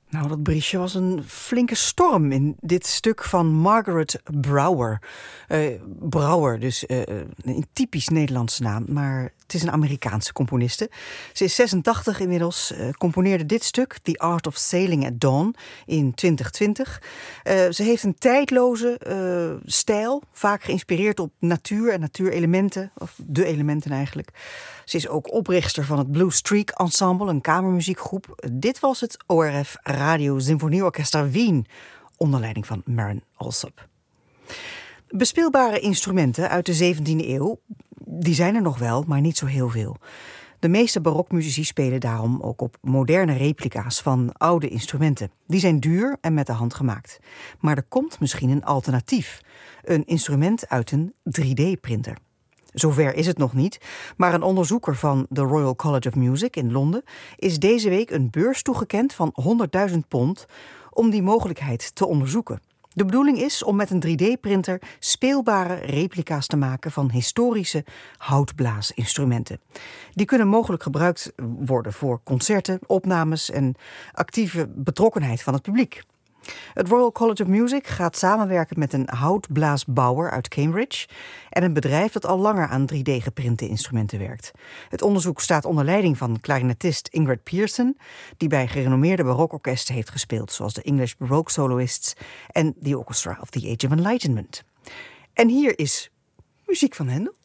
Nou, dat briesje was een flinke storm in dit stuk van Margaret Brouwer. Brouwer, dus een typisch Nederlandse naam, maar het is een Amerikaanse componiste. Ze is 86 inmiddels, componeerde dit stuk, The Art of Sailing at Dawn, in 2020. Ze heeft een tijdloze stijl, vaak geïnspireerd op natuur en natuurelementen, of de elementen eigenlijk. Ze is ook oprichter van het Blue Streak Ensemble, een kamermuziekgroep. Dit was het ORF Radio Symfonieorchester Wien, onder leiding van Marin Alsop. Bespeelbare instrumenten uit de 17e eeuw, die zijn er nog wel, maar niet zo heel veel. De meeste barokmuzici spelen daarom ook op moderne replica's van oude instrumenten. Die zijn duur en met de hand gemaakt. Maar er komt misschien een alternatief. Een instrument uit een 3D-printer. Zover is het nog niet, maar een onderzoeker van de Royal College of Music in Londen is deze week een beurs toegekend van £100.000 om die mogelijkheid te onderzoeken. De bedoeling is om met een 3D-printer speelbare replica's te maken van historische houtblaasinstrumenten. Die kunnen mogelijk gebruikt worden voor concerten, opnames en actieve betrokkenheid van het publiek. Het Royal College of Music gaat samenwerken met een houtblaasbouwer uit Cambridge en een bedrijf dat al langer aan 3D-geprinte instrumenten werkt. Het onderzoek staat onder leiding van klarinetist Ingrid Pearson, die bij gerenommeerde barokorkesten heeft gespeeld, zoals de English Baroque Soloists en The Orchestra of the Age of Enlightenment. En hier is muziek van Händel.